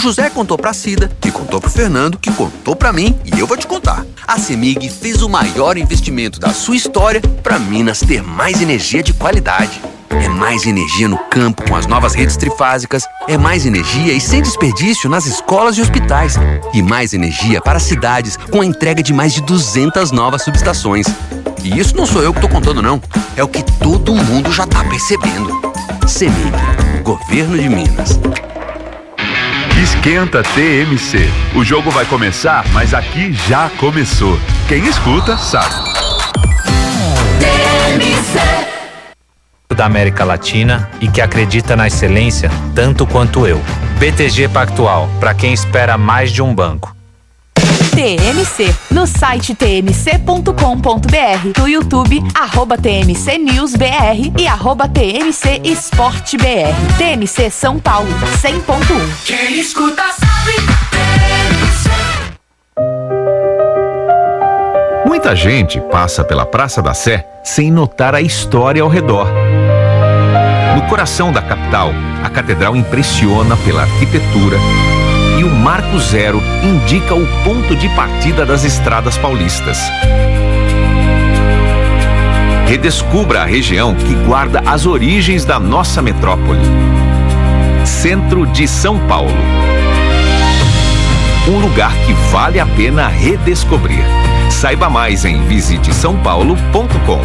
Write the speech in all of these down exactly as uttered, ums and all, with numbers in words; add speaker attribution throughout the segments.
Speaker 1: José contou pra Cida, que contou pro Fernando, que contou pra mim, e eu vou te contar. A CEMIG fez o maior investimento da sua história pra Minas ter mais energia de qualidade. É mais energia no campo com as novas redes trifásicas, é mais energia e sem desperdício nas escolas e hospitais, e mais energia para as cidades com a entrega de mais de duzentas novas subestações. E isso não sou eu que tô contando não, é o que todo mundo já tá percebendo. CEMIG, Governo de Minas.
Speaker 2: Esquenta T M C. O jogo vai começar, mas aqui já começou. Quem escuta sabe.
Speaker 3: T M C
Speaker 4: Da América Latina e que acredita na excelência tanto quanto eu. B T G Pactual, para quem espera mais de um banco.
Speaker 5: T M C, no site t m c ponto com ponto b r, no YouTube, arroba T M C News B R e arroba T M C Esporte B R. T M C São Paulo, cem ponto um.
Speaker 3: Quem escuta sabe.
Speaker 2: Muita gente passa pela Praça da Sé sem notar a história ao redor. No coração da capital, a catedral impressiona pela arquitetura e o Marco Zero indica o ponto de partida das estradas paulistas. Redescubra a região que guarda as origens da nossa metrópole. Centro de São Paulo. Um lugar que vale a pena redescobrir. Saiba mais em visite são paulo ponto com.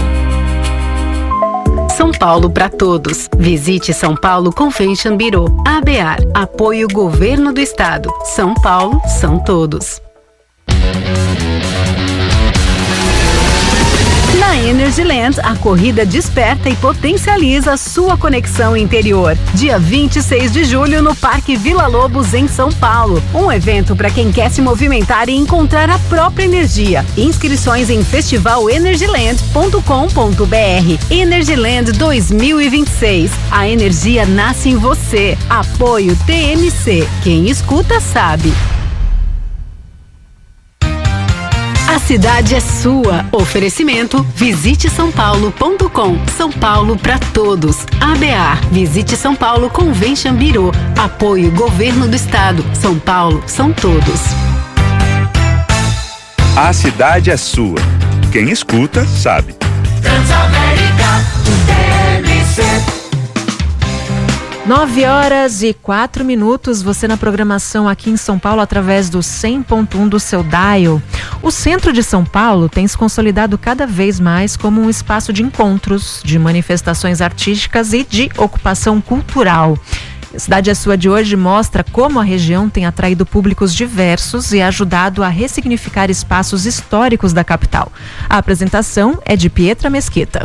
Speaker 6: São Paulo para todos. Visite São Paulo Convention Bureau. A B A R. Apoio Governo do Estado. São Paulo são todos. Na Energyland, a corrida desperta e potencializa sua conexão interior. Dia vinte e seis de julho no Parque Vila Lobos, em São Paulo. Um evento para quem quer se movimentar e encontrar a própria energia. Inscrições em festival energyland ponto com ponto b r. Energyland dois mil e vinte e seis. A energia nasce em você. Apoio T M C. Quem escuta sabe. A cidade é sua. Oferecimento visite são paulo ponto com. São Paulo para todos. A B A R. Visite São Paulo Convention Bureau. Apoio Governo do Estado. São Paulo são todos.
Speaker 2: A cidade é sua. Quem escuta sabe.
Speaker 3: Transamérica, T M C.
Speaker 7: nove horas e quatro minutos, você na programação aqui em São Paulo através do cem ponto um do seu dial. O centro de São Paulo tem se consolidado cada vez mais como um espaço de encontros, de manifestações artísticas e de ocupação cultural. A Cidade é Sua de hoje mostra como a região tem atraído públicos diversos e ajudado a ressignificar espaços históricos da capital. A apresentação é de Pietra Mesquita.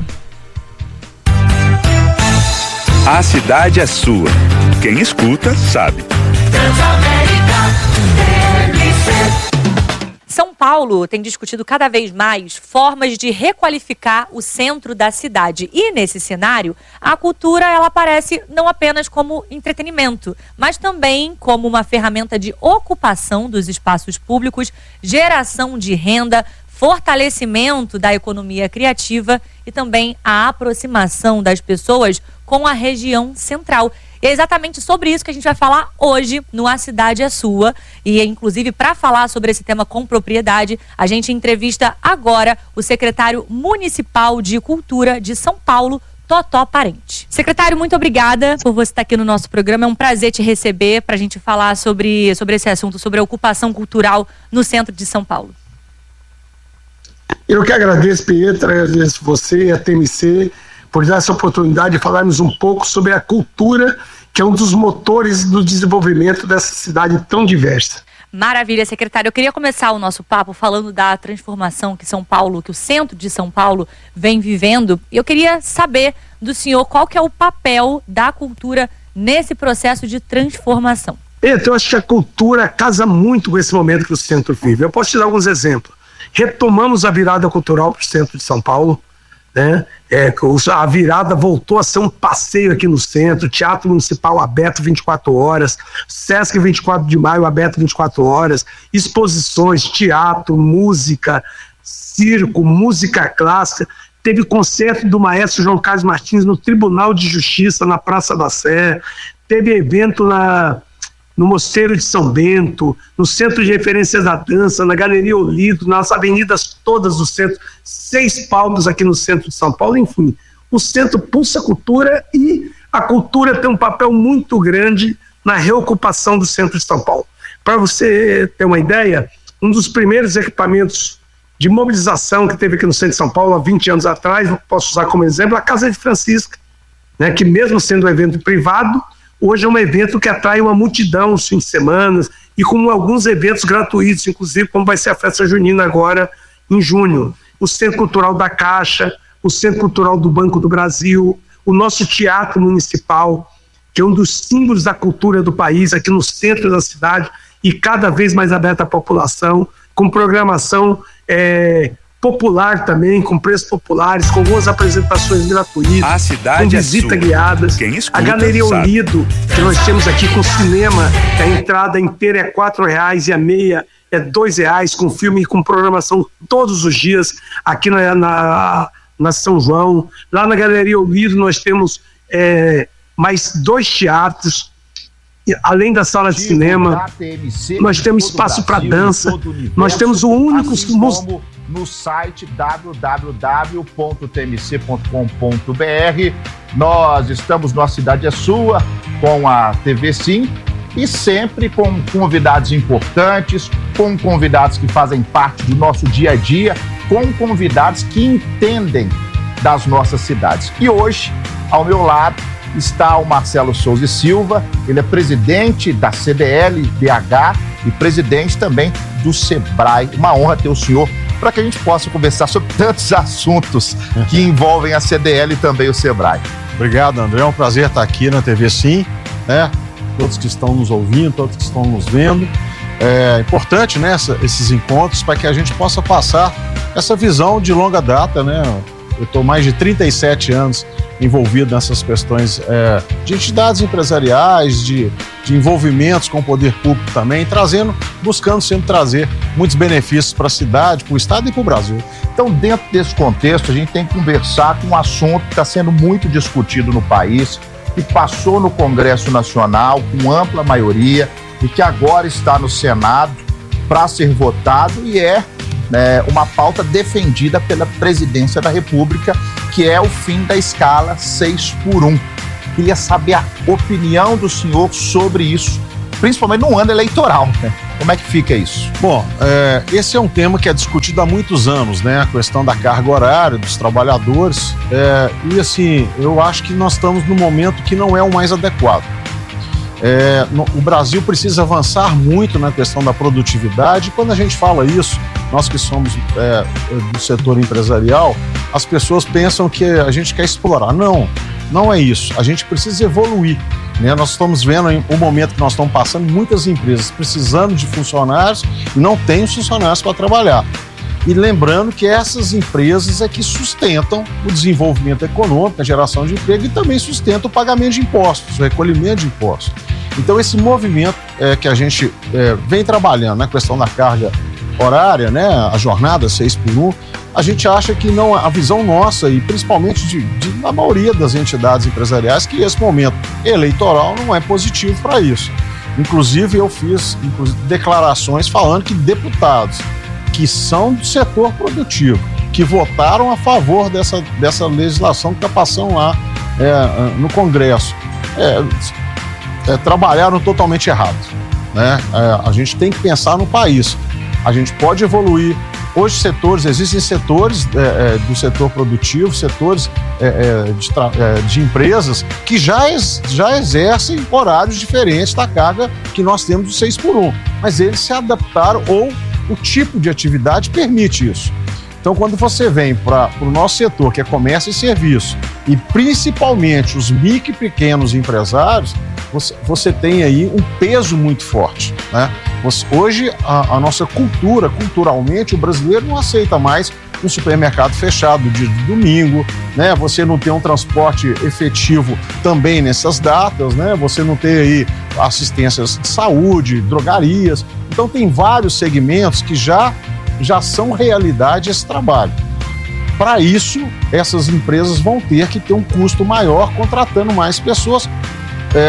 Speaker 2: A cidade é sua. Quem escuta sabe.
Speaker 3: Transamérica, T M C.
Speaker 8: São Paulo tem discutido cada vez mais formas de requalificar o centro da cidade. E nesse cenário, a cultura ela aparece não apenas como entretenimento, mas também como uma ferramenta de ocupação dos espaços públicos, geração de renda, fortalecimento da economia criativa e também a aproximação das pessoas com a região central. E é exatamente sobre isso que a gente vai falar hoje no A Cidade é Sua. E, inclusive, para falar sobre esse tema com propriedade, a gente entrevista agora o secretário municipal de Cultura de São Paulo, Totó Parente. Secretário, muito obrigada por você estar aqui no nosso programa. É um prazer te receber para a gente falar sobre, sobre esse assunto, sobre a ocupação cultural no centro de São Paulo.
Speaker 9: Eu que agradeço, Pietra, agradeço você e a T M C por dar essa oportunidade de falarmos um pouco sobre a cultura, que é um dos motores do desenvolvimento dessa cidade tão diversa.
Speaker 8: Maravilha, secretário. Eu queria começar o nosso papo falando da transformação que São Paulo, que o centro de São Paulo vem vivendo. Eu queria saber do senhor qual que é o papel da cultura nesse processo de transformação.
Speaker 9: Então, eu acho que a cultura casa muito com esse momento que o centro vive. Eu posso te dar alguns exemplos. Retomamos a virada cultural para o centro de São Paulo, né? É, a virada voltou a ser um passeio aqui no centro, Teatro Municipal aberto vinte e quatro horas, Sesc vinte e quatro de maio aberto vinte e quatro horas, exposições, teatro, música, circo, música clássica. Teve concerto do maestro João Carlos Martins no Tribunal de Justiça, na Praça da Sé, teve evento na... no Mosteiro de São Bento, no Centro de Referências da Dança, na Galeria Olido, nas avenidas todas do centro, seis palcos aqui no centro de São Paulo, enfim. O centro pulsa a cultura e a cultura tem um papel muito grande na reocupação do centro de São Paulo. Para você ter uma ideia, um dos primeiros equipamentos de mobilização que teve aqui no centro de São Paulo há vinte anos atrás, posso usar como exemplo, a Casa de Francisca, né, que mesmo sendo um evento privado, hoje é um evento que atrai uma multidão nos fins de semana e com alguns eventos gratuitos, inclusive como vai ser a festa junina agora em junho. O Centro Cultural da Caixa, o Centro Cultural do Banco do Brasil, o nosso Teatro Municipal, que é um dos símbolos da cultura do país, aqui no centro da cidade e cada vez mais aberto à população, com programação é, popular também, com preços populares, com algumas apresentações gratuitas,
Speaker 10: a cidade
Speaker 9: com visita
Speaker 10: é
Speaker 9: guiada.
Speaker 10: Quem escuta,
Speaker 9: a Galeria
Speaker 10: sabe.
Speaker 9: Olido, que nós temos aqui com cinema, a entrada inteira é quatro reais e a meia é dois reais, com filme e com programação todos os dias aqui na, na, na São João. Lá na Galeria Olido nós temos é, mais dois teatros, além da sala de cinema, nós temos espaço para dança, nós temos o único...
Speaker 11: Assim como no site w w w ponto t m c ponto com ponto b r. Nós estamos no A Cidade é Sua, com a T V Sim, e sempre com convidados importantes, com convidados que fazem parte do nosso dia a dia, com convidados que entendem das nossas cidades. E hoje, ao meu lado, está o Marcelo Souza e Silva, ele é presidente da C D L B H e presidente também do Sebrae. Uma honra ter o senhor para que a gente possa conversar sobre tantos assuntos que envolvem a C D L e também o Sebrae.
Speaker 12: Obrigado, André, é um prazer estar aqui na T V Sim, né? Todos que estão nos ouvindo, todos que estão nos vendo. É importante, né, essa, esses encontros para que a gente possa passar essa visão de longa data, né? Eu estou mais de trinta e sete anos envolvido nessas questões é, de entidades empresariais, de, de envolvimentos com o poder público também, trazendo, buscando sempre trazer muitos benefícios para a cidade, para o estado e para o Brasil.
Speaker 11: Então, dentro desse contexto, a gente tem que conversar com um assunto que está sendo muito discutido no país, que passou no Congresso Nacional com ampla maioria e que agora está no Senado para ser votado e é né, uma pauta defendida pela Presidência da República, que é o fim da escala seis por um. Queria saber a opinião do senhor sobre isso, principalmente no ano eleitoral, né? Como é que fica isso?
Speaker 12: Bom, é, esse é um tema que é discutido há muitos anos, né? A questão da carga horária dos trabalhadores. É, e assim, eu acho que nós estamos num momento que não é o mais adequado. É, no, o Brasil precisa avançar muito na questão da produtividade. Quando a gente fala isso, nós que somos é, do setor empresarial, as pessoas pensam que a gente quer explorar. Não, não é isso. A gente precisa evoluir, né? Nós estamos vendo o momento que nós estamos passando, muitas empresas precisando de funcionários e não têm funcionários para trabalhar. E lembrando que essas empresas é que sustentam o desenvolvimento econômico, a geração de emprego e também sustentam o pagamento de impostos, o recolhimento de impostos. Então esse movimento é, que a gente é, vem trabalhando na questão da carga horária, né, a jornada seis por um, a gente acha que não, a visão nossa e principalmente de, de, da maioria das entidades empresariais, que esse momento eleitoral não é positivo para isso. Inclusive eu fiz inclusive, declarações falando que deputados que são do setor produtivo, que votaram a favor dessa, dessa legislação que está passando lá é, no Congresso, é, é, trabalharam totalmente errado, né? É, a gente tem que pensar no país. A gente pode evoluir. Hoje setores, existem setores é, é, do setor produtivo, setores é, é, de, é, de empresas que já, ex, já exercem horários diferentes da carga que nós temos do seis por um, mas eles se adaptaram ou o tipo de atividade permite isso. Então, quando você vem para o nosso setor, que é comércio e serviço, e principalmente os micro e pequenos empresários, você, você tem aí um peso muito forte, né? Você, hoje, a, a nossa cultura, culturalmente, o brasileiro não aceita mais um supermercado fechado dia de domingo, né? Você não tem um transporte efetivo também nessas datas, né? Você não tem aí assistências de saúde, drogarias. Então tem vários segmentos que já, já são realidade esse trabalho. Para isso, essas empresas vão ter que ter um custo maior, contratando mais pessoas, é,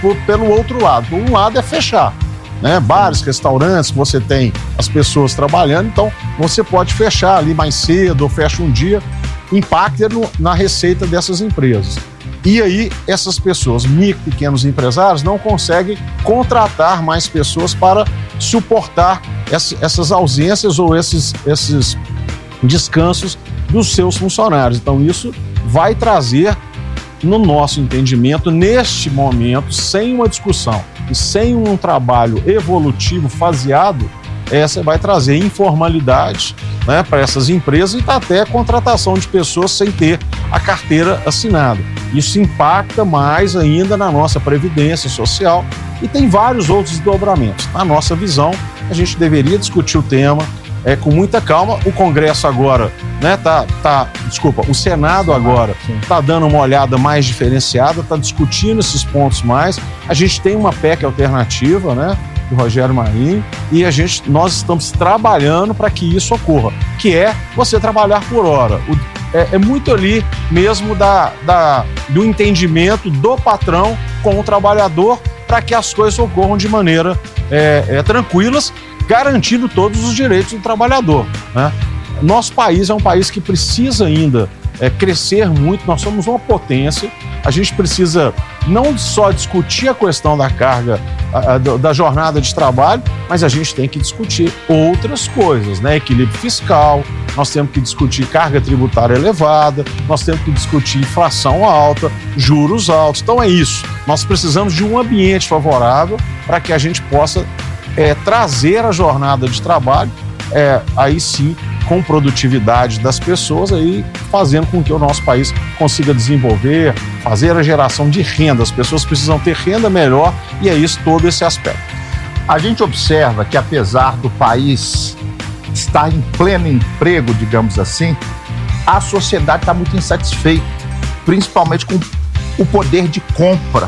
Speaker 12: por, pelo outro lado. Um lado é fechar, né? Bares, restaurantes, você tem as pessoas trabalhando, então você pode fechar ali mais cedo ou fecha um dia, impacta no, na receita dessas empresas. E aí essas pessoas, micro e pequenos empresários, não conseguem contratar mais pessoas para suportar essa, essas ausências ou esses, esses descansos dos seus funcionários. Então isso vai trazer, no nosso entendimento, neste momento, sem uma discussão e sem um trabalho evolutivo faseado, essa vai trazer informalidade, né, para essas empresas e até contratação de pessoas sem ter a carteira assinada. Isso impacta mais ainda na nossa previdência social e tem vários outros desdobramentos. Na nossa visão, a gente deveria discutir o tema é, com muita calma. O Congresso agora, né, tá, tá, desculpa, o Senado agora está dando uma olhada mais diferenciada, está discutindo esses pontos mais. A gente tem uma P E C alternativa, né, do Rogério Marinho, e a gente, nós estamos trabalhando para que isso ocorra, que é você trabalhar por hora. O, é, é muito ali mesmo da, da, do entendimento do patrão com o trabalhador para que as coisas ocorram de maneira é, é, tranquilas, garantindo todos os direitos do trabalhador, né? Nosso país é um país que precisa ainda é, crescer muito, nós somos uma potência, a gente precisa não só discutir a questão da carga, a, a, da jornada de trabalho, mas a gente tem que discutir outras coisas, né? Equilíbrio fiscal, nós temos que discutir carga tributária elevada, nós temos que discutir inflação alta, juros altos. Então é isso, nós precisamos de um ambiente favorável para que a gente possa é, trazer a jornada de trabalho, é, aí sim, com produtividade das pessoas, aí fazendo com que o nosso país consiga desenvolver, fazer a geração de renda. As pessoas precisam ter renda melhor e é isso, todo esse aspecto.
Speaker 11: A gente observa que, apesar do país estar em pleno emprego, digamos assim, a sociedade está muito insatisfeita, principalmente com o poder de compra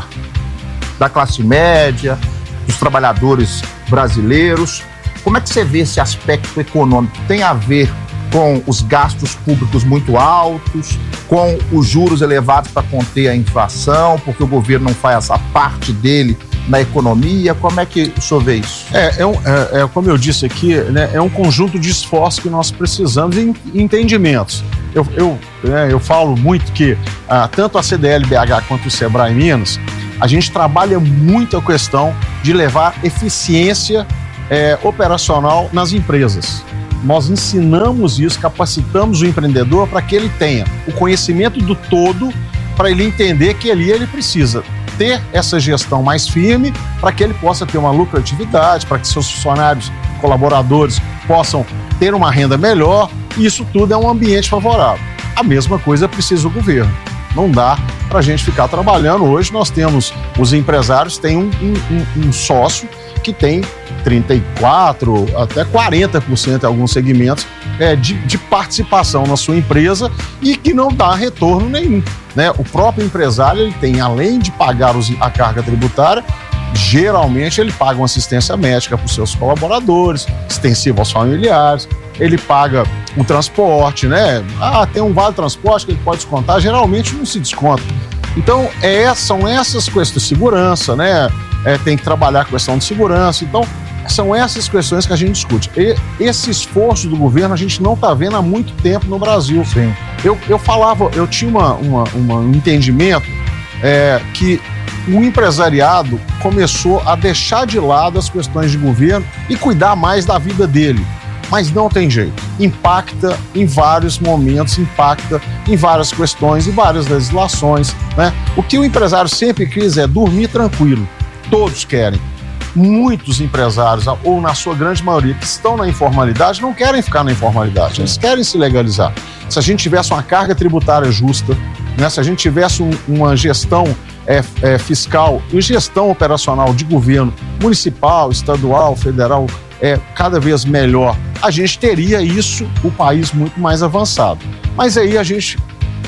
Speaker 11: da classe média, dos trabalhadores brasileiros. Como é que você vê esse aspecto econômico? Tem a ver com os gastos públicos muito altos, com os juros elevados para conter a inflação, porque o governo não faz a parte dele na economia? Como é que o senhor vê isso?
Speaker 12: É, é, um, é, é como eu disse aqui, né, é um conjunto de esforços que nós precisamos e entendimentos. Eu, eu, é, eu falo muito que ah, tanto a C D L B H quanto o Sebrae Minas, a gente trabalha muito a questão de levar eficiência É, operacional nas empresas. Nós ensinamos isso, capacitamos o empreendedor para que ele tenha o conhecimento do todo, para ele entender que ali ele precisa ter essa gestão mais firme, para que ele possa ter uma lucratividade, para que seus funcionários, colaboradores possam ter uma renda melhor, e isso tudo é um ambiente favorável. A mesma coisa precisa o governo. Não dá para a gente ficar trabalhando. Hoje nós temos, os empresários têm um, um, um sócio que tem trinta e quatro por cento até quarenta por cento em alguns segmentos é, de, de participação na sua empresa e que não dá retorno nenhum, né? O próprio empresário, ele tem, além de pagar os, a carga tributária, geralmente ele paga uma assistência médica para os seus colaboradores, extensiva aos familiares, ele paga o transporte, né? Ah, tem um vale transporte que ele pode descontar, geralmente não se desconta. Então, é, são essas questões de segurança, né? É, tem que trabalhar a questão de segurança. Então, são essas questões que a gente discute. E esse esforço do governo a gente não está vendo há muito tempo no Brasil.
Speaker 11: Sim.
Speaker 12: Eu, eu falava, eu tinha uma, uma, uma, um entendimento é, que o empresariado começou a deixar de lado as questões de governo e cuidar mais da vida dele. Mas não tem jeito. Impacta em vários momentos, impacta em várias questões, em várias legislações, né? O que o empresário sempre quis é dormir tranquilo. Todos querem. Muitos empresários, ou na sua grande maioria, que estão na informalidade, não querem ficar na informalidade, eles querem se legalizar. Se a gente tivesse uma carga tributária justa, né? Se a gente tivesse um, uma gestão é, é, fiscal e gestão operacional de governo municipal, estadual, federal, é, cada vez melhor, a gente teria isso, o país muito mais avançado. Mas aí a gente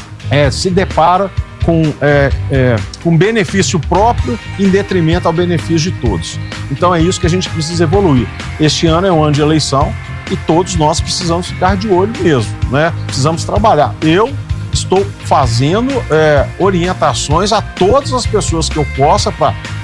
Speaker 12: é, se depara com, é, é, com benefício próprio em detrimento ao benefício de todos. Então é isso que a gente precisa evoluir. Este ano é um ano de eleição e todos nós precisamos ficar de olho mesmo, né? Precisamos trabalhar. Eu estou fazendo é, orientações a todas as pessoas que eu possa para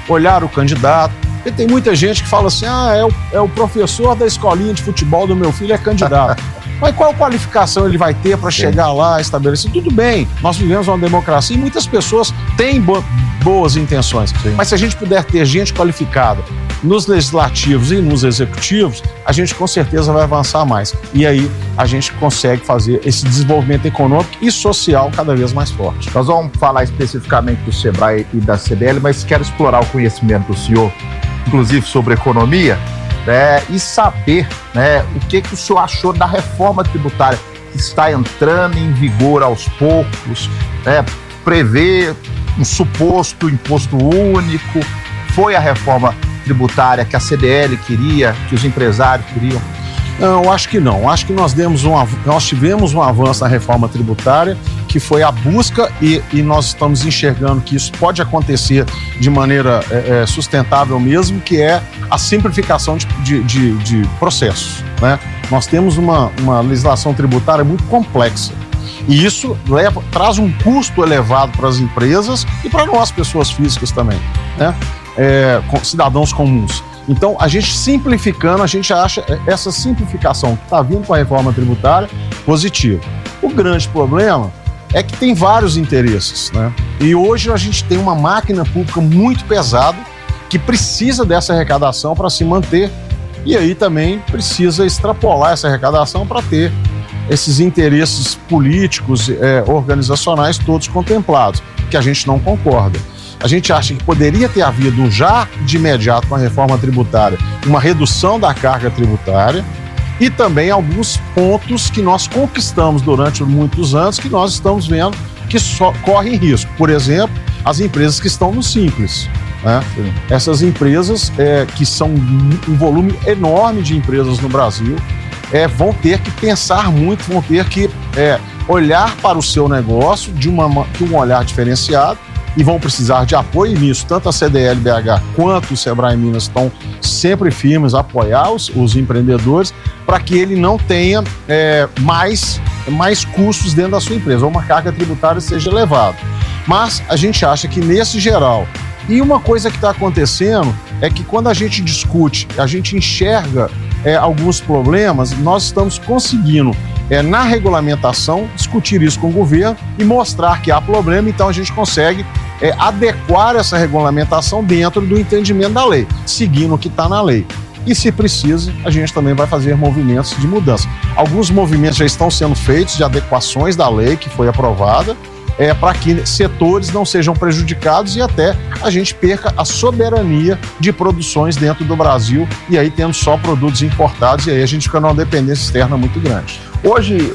Speaker 12: olhar o candidato. E tem muita gente que fala assim, ah, é o, é o professor da escolinha de futebol do meu filho é candidato. Mas qual qualificação ele vai ter para chegar lá, estabelecer? Tudo bem, nós vivemos uma democracia e muitas pessoas têm bo boas intenções. Sim. Mas se a gente puder ter gente qualificada nos legislativos e nos executivos, a gente com certeza vai avançar mais. E aí a gente consegue fazer esse desenvolvimento econômico e social cada vez mais forte.
Speaker 11: Nós vamos falar especificamente do Sebrae e da C D L, mas quero explorar o conhecimento do senhor, inclusive sobre economia, né, e saber, né, o que, que o senhor achou da reforma tributária que está entrando em vigor aos poucos, né, prevê um suposto imposto único. Foi a reforma tributária que a C D L queria, que os empresários queriam?
Speaker 12: Não, eu acho que não. Acho que nós, demos um, nós tivemos um avanço na reforma tributária, que foi a busca, e, e nós estamos enxergando que isso pode acontecer de maneira é, é, sustentável mesmo, que é a simplificação de, de, de, de processos, né? Nós temos uma, uma legislação tributária muito complexa. E isso leva, traz um custo elevado para as empresas e para nós, pessoas físicas também, né? É, cidadãos comuns. Então, a gente simplificando, a gente acha essa simplificação que está vindo com a reforma tributária positiva. O grande problema é que tem vários interesses, né? E hoje a gente tem uma máquina pública muito pesada que precisa dessa arrecadação para se manter, e aí também precisa extrapolar essa arrecadação para ter esses interesses políticos, é, organizacionais todos contemplados, que a gente não concorda. A gente acha que poderia ter havido já de imediato com a reforma tributária uma redução da carga tributária e também alguns pontos que nós conquistamos durante muitos anos que nós estamos vendo que só correm risco. Por exemplo, as empresas que estão no Simples, né? Essas empresas é, que são um volume enorme de empresas no Brasil, é, vão ter que pensar muito, vão ter que é, olhar para o seu negócio de, uma, de um olhar diferenciado, e vão precisar de apoio nisso. Tanto a C D L B H quanto o Sebrae Minas estão sempre firmes a apoiar os, os empreendedores para que ele não tenha é, mais, mais custos dentro da sua empresa, ou uma carga tributária seja elevada. Mas a gente acha que nesse geral, e uma coisa que está acontecendo é que quando a gente discute, a gente enxerga é, alguns problemas, nós estamos conseguindo É, na regulamentação, discutir isso com o governo e mostrar que há problema, então a gente consegue é, adequar essa regulamentação dentro do entendimento da lei, seguindo o que está na lei. E se precisa, a gente também vai fazer movimentos de mudança. Alguns movimentos já estão sendo feitos de adequações da lei que foi aprovada, é, para que setores não sejam prejudicados e até a gente perca a soberania de produções dentro do Brasil, e aí tendo só produtos importados, e aí a gente fica numa dependência externa muito grande.
Speaker 11: Hoje,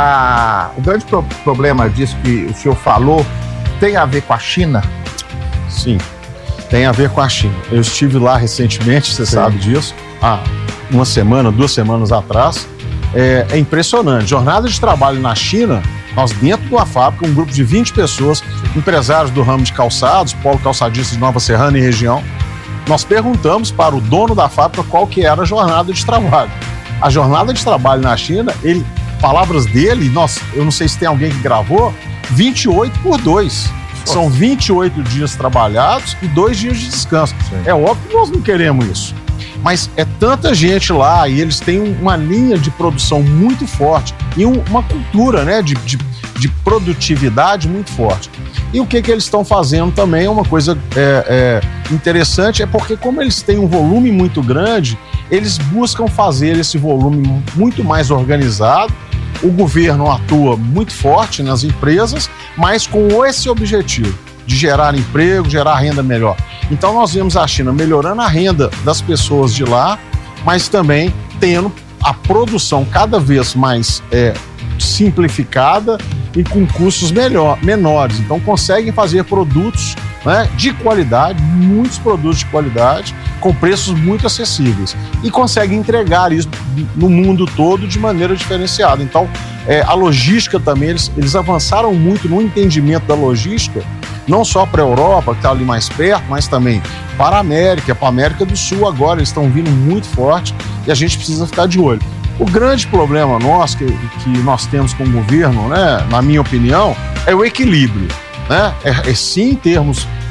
Speaker 11: a, o grande pro problema disso que o senhor falou tem a ver com a China?
Speaker 12: Sim, tem a ver com a China. Eu estive lá recentemente, você Sim. sabe disso, há uma semana, duas semanas atrás. É, é impressionante. Jornada de trabalho na China, nós dentro de uma fábrica, um grupo de vinte pessoas, empresários do ramo de calçados, Polo Calçadista de Nova Serrana e região, nós perguntamos para o dono da fábrica qual que era a jornada de trabalho. A jornada de trabalho na China, ele, palavras dele, nós, eu não sei se tem alguém que gravou, vinte e oito por dois. Nossa. São vinte e oito dias trabalhados e dois dias de descanso. Sim. É óbvio que nós não queremos isso. Mas é tanta gente lá e eles têm uma linha de produção muito forte e um, uma cultura, né, de, de, de produtividade muito forte. E o que, que eles estão fazendo também é uma coisa é, é, interessante, é porque como eles têm um volume muito grande, eles buscam fazer esse volume muito mais organizado. O governo atua muito forte nas empresas, mas com esse objetivo de gerar emprego, gerar renda melhor. Então nós vemos a China melhorando a renda das pessoas de lá, mas também tendo a produção cada vez mais é, simplificada e com custos melhor, menores. Então conseguem fazer produtos, né, de qualidade, muitos produtos de qualidade, com preços muito acessíveis. E conseguem entregar isso no mundo todo de maneira diferenciada. Então é, a logística também, eles, eles avançaram muito no entendimento da logística, não só para a Europa, que está ali mais perto, mas também para a América, para a América do Sul agora, eles estão vindo muito forte e a gente precisa ficar de olho. O grande problema nosso, que, que nós temos com o governo, né, na minha opinião, é o equilíbrio, né? É, é sim termos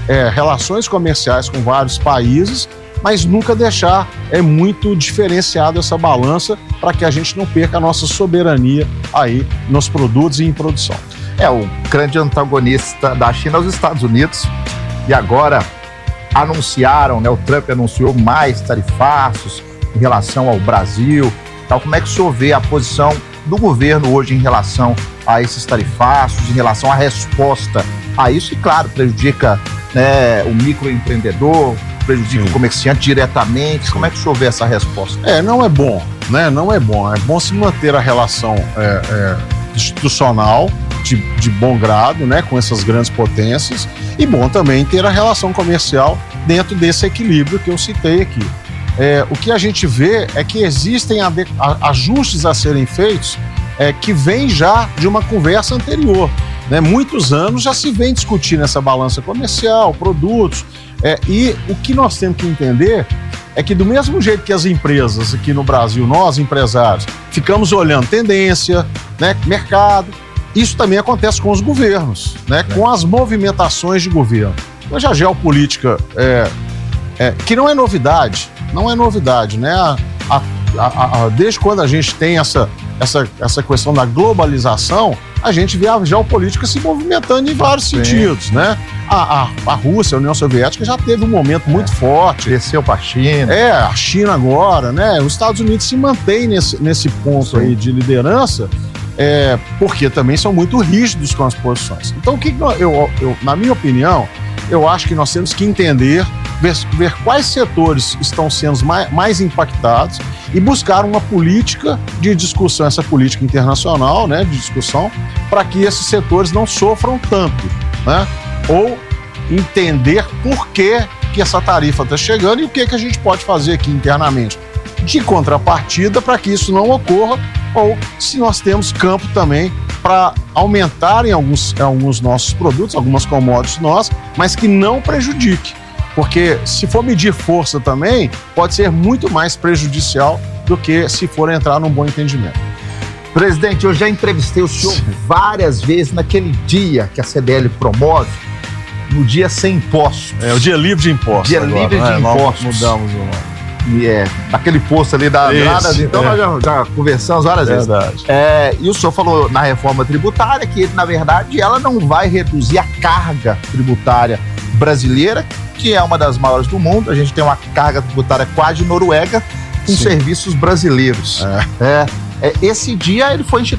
Speaker 12: é, relações comerciais com vários países, mas nunca deixar é muito diferenciado essa balança para que a gente não perca a nossa soberania aí nos produtos e em produção.
Speaker 11: É, o grande antagonista da China é os Estados Unidos, e agora anunciaram, né, o Trump anunciou mais tarifaços em relação ao Brasil. Então, como é que o senhor vê a posição do governo hoje em relação a esses tarifaços, em relação à resposta a isso? E, claro, prejudica, né, o microempreendedor, prejudica Sim. o comerciante diretamente. Sim. Como é que o senhor vê essa resposta?
Speaker 12: É, não é bom, né? Não é bom. É bom se manter a relação é, é, institucional de, de bom grado, né, com essas grandes potências, e bom também ter a relação comercial dentro desse equilíbrio que eu citei aqui. É, o que a gente vê é que existem ade- a- ajustes a serem feitos é, que vêm já de uma conversa anterior. Né? Muitos anos já se vem discutindo essa balança comercial, produtos, é, e o que nós temos que entender é que do mesmo jeito que as empresas aqui no Brasil, nós empresários, ficamos olhando tendência, né, mercado, isso também acontece com os governos, né, é. com as movimentações de governo. Hoje a geopolítica, é, é, que não é novidade, não é novidade, né? A, a, a, a, desde quando a gente tem essa, essa, essa questão da globalização, a gente vê a geopolítica se movimentando em vários Sim. sentidos, né? A, a, a Rússia, a União Soviética já teve um momento muito é. forte.
Speaker 11: Desceu para a China.
Speaker 12: É, a China agora, né? Os Estados Unidos se mantém nesse, nesse ponto Sim. aí de liderança, é, porque também são muito rígidos com as posições. Então, o que eu, eu, na minha opinião, eu acho que nós temos que entender, ver, ver quais setores estão sendo mais, mais impactados e buscar uma política de discussão, essa política internacional, né, de discussão, para que esses setores não sofram tanto, né? Ou entender por que, que essa tarifa está chegando e o que, que a gente pode fazer aqui internamente de contrapartida para que isso não ocorra, ou se nós temos campo também para aumentar em alguns, em alguns nossos produtos, algumas commodities nossas, mas que não prejudique. Porque se for medir força também, pode ser muito mais prejudicial do que se for entrar num bom entendimento.
Speaker 11: Presidente, eu já entrevistei o senhor Sim. várias vezes naquele dia que a C D L promove, no dia sem impostos.
Speaker 12: É, o dia livre de impostos.
Speaker 11: Dia
Speaker 12: agora,
Speaker 11: livre de
Speaker 12: né?
Speaker 11: impostos.
Speaker 12: Nós mudamos o nome.
Speaker 11: E é, naquele posto ali da Andradas, então é. nós já, já conversamos várias
Speaker 12: Verdade.
Speaker 11: vezes. É, e o senhor falou na reforma tributária que, na verdade, ela não vai reduzir a carga tributária brasileira, que é uma das maiores do mundo. A gente tem uma carga tributária quase Noruega com Sim. serviços brasileiros. É. É, é, esse dia ele foi instituído